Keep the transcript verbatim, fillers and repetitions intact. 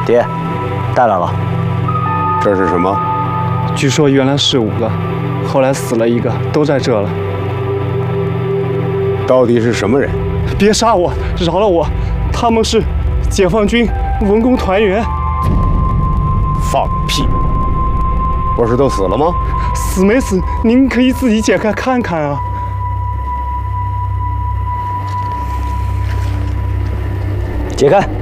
爹，带来了。 这是什么？ 据说原来是五个，后来死了一个，都在这了。 到底是什么人？ 别杀我，饶了我！他们是解放军文工团员。 放屁！不是都死了吗？ 死没死，您可以自己解开看看啊。 解开。